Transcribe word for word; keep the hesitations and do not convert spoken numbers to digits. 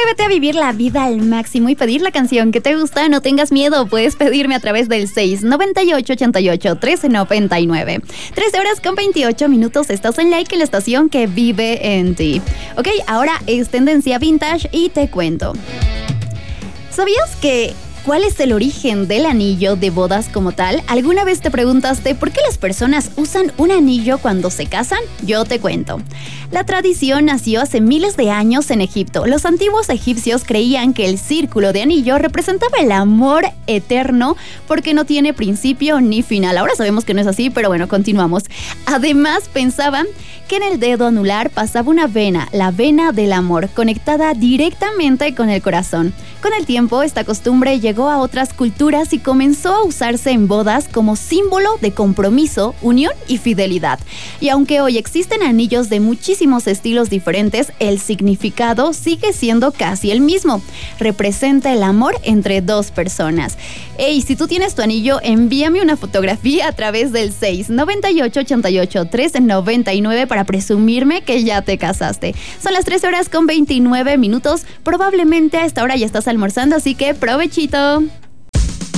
Atrévete a vivir la vida al máximo y pedir la canción que te gusta. No tengas miedo, puedes pedirme a través del seis noventa y ocho, ochenta y ocho, trece noventa y nueve. trece horas con veintiocho minutos, estás en Like, en la estación que vive en ti. Ok, ahora es tendencia vintage y te cuento. ¿Sabías que cuál es el origen del anillo de bodas como tal? ¿Alguna vez te preguntaste por qué las personas usan un anillo cuando se casan? Yo te cuento. La tradición nació hace miles de años en Egipto. Los antiguos egipcios creían que el círculo de anillo representaba el amor eterno porque no tiene principio ni final. Ahora sabemos que no es así, pero bueno, continuamos. Además, pensaban que en el dedo anular pasaba una vena, la vena del amor, conectada directamente con el corazón. Con el tiempo, esta costumbre llegó a otras culturas y comenzó a usarse en bodas como símbolo de compromiso, unión y fidelidad. Y aunque hoy existen anillos de muchísimos estilos diferentes, el significado sigue siendo casi el mismo. Representa el amor entre dos personas. Hey, si tú tienes tu anillo, envíame una fotografía a través del seis noventa y ocho, ochenta y ocho, trece noventa y nueve para presumirme que ya te casaste. Son las trece horas con veintinueve minutos. Probablemente a esta hora ya estás almorzando, así que provechito.